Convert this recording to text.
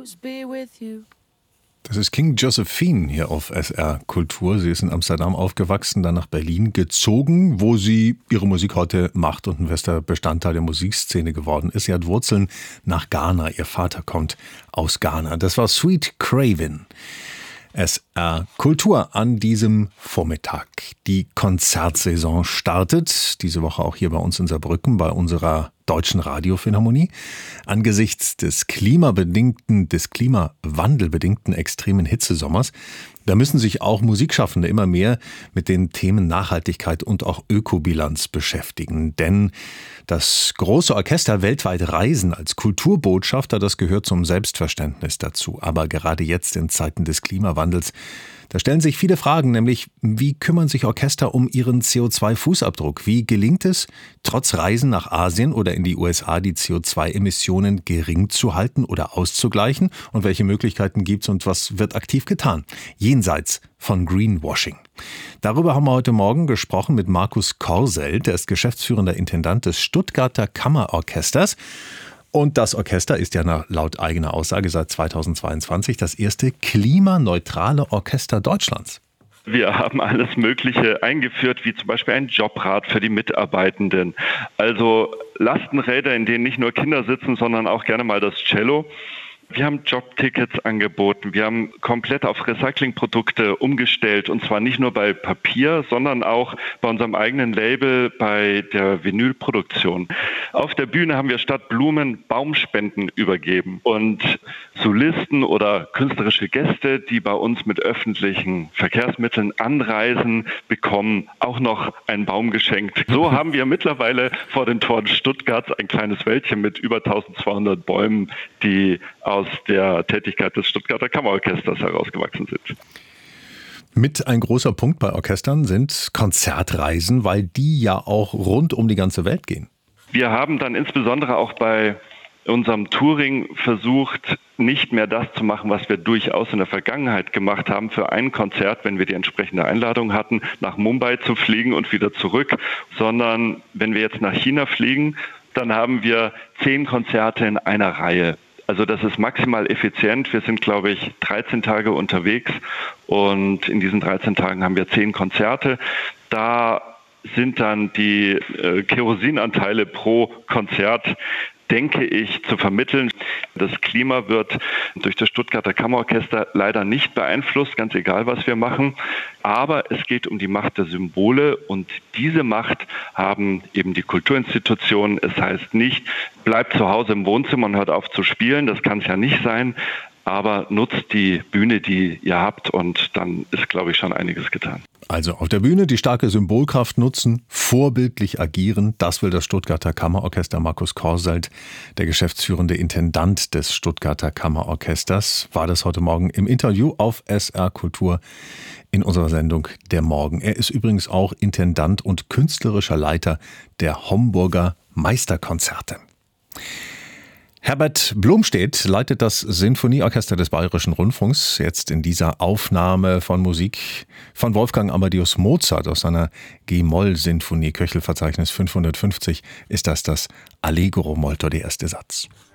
Das ist King Josephine hier auf SR Kultur. Sie ist in Amsterdam aufgewachsen, dann nach Berlin gezogen, wo sie ihre Musik heute macht und ein fester Bestandteil der Musikszene geworden ist. Sie hat Wurzeln nach Ghana. Ihr Vater kommt aus Ghana. Das war Sweet Craven. SR Kultur an diesem Vormittag. Die Konzertsaison startet. Diese Woche auch hier bei uns in Saarbrücken bei unserer Deutschen Radiophilharmonie. Angesichts des klimawandelbedingten extremen Hitzesommers, da müssen sich auch Musikschaffende immer mehr mit den Themen Nachhaltigkeit und auch Ökobilanz beschäftigen. Denn das große Orchester weltweit reisen als Kulturbotschafter, das gehört zum Selbstverständnis dazu. Aber gerade jetzt in Zeiten des Klimawandels, da stellen sich viele Fragen, nämlich wie kümmern sich Orchester um ihren CO2-Fußabdruck? Wie gelingt es, trotz Reisen nach Asien oder in die USA die CO2-Emissionen gering zu halten oder auszugleichen? Und welche Möglichkeiten gibt es und was wird aktiv getan? Jenseits von Greenwashing. Darüber haben wir heute Morgen gesprochen mit Markus Korselt, der ist geschäftsführender Intendant des Stuttgarter Kammerorchesters. Und das Orchester ist ja laut eigener Aussage seit 2022 das erste klimaneutrale Orchester Deutschlands. Wir haben alles Mögliche eingeführt, wie zum Beispiel ein Jobrat für die Mitarbeitenden. Also Lastenräder, in denen nicht nur Kinder sitzen, sondern auch gerne mal das Cello. Wir haben Jobtickets angeboten, wir haben komplett auf Recyclingprodukte umgestellt und zwar nicht nur bei Papier, sondern auch bei unserem eigenen Label bei der Vinylproduktion. Auf der Bühne haben wir statt Blumen Baumspenden übergeben und Solisten oder künstlerische Gäste, die bei uns mit öffentlichen Verkehrsmitteln anreisen, bekommen auch noch einen Baum geschenkt. So haben wir mittlerweile vor den Toren Stuttgarts ein kleines Wäldchen mit über 1200 Bäumen, die aus der Tätigkeit des Stuttgarter Kammerorchesters herausgewachsen sind. Mit ein großer Punkt bei Orchestern sind Konzertreisen, weil die ja auch rund um die ganze Welt gehen. Wir haben dann insbesondere auch bei unserem Touring versucht, nicht mehr das zu machen, was wir durchaus in der Vergangenheit gemacht haben, für ein Konzert, wenn wir die entsprechende Einladung hatten, nach Mumbai zu fliegen und wieder zurück, sondern wenn wir jetzt nach China fliegen, dann haben wir 10 Konzerte in einer Reihe. Also das ist maximal effizient. Wir sind, glaube ich, 13 Tage unterwegs und in diesen 13 Tagen haben wir 10 Konzerte. Da sind dann die Kerosinanteile pro Konzert, denke ich, zu vermitteln. Das Klima wird durch das Stuttgarter Kammerorchester leider nicht beeinflusst, ganz egal, was wir machen. Aber es geht um die Macht der Symbole und diese Macht haben eben die Kulturinstitutionen. Es heißt nicht, bleibt zu Hause im Wohnzimmer und hört auf zu spielen. Das kann es ja nicht sein. Aber nutzt die Bühne, die ihr habt und dann ist, glaube ich, schon einiges getan. Also auf der Bühne die starke Symbolkraft nutzen, vorbildlich agieren. Das will das Stuttgarter Kammerorchester. Markus Korselt, der geschäftsführende Intendant des Stuttgarter Kammerorchesters, war das heute Morgen im Interview auf SR Kultur in unserer Sendung Der Morgen. Er ist übrigens auch Intendant und künstlerischer Leiter der Homburger Meisterkonzerte. Herbert Blomstedt leitet das Sinfonieorchester des Bayerischen Rundfunks. Jetzt in dieser Aufnahme von Musik von Wolfgang Amadeus Mozart aus seiner G-Moll-Sinfonie, Köchelverzeichnis 550, ist das Allegro Molto, der erste Satz.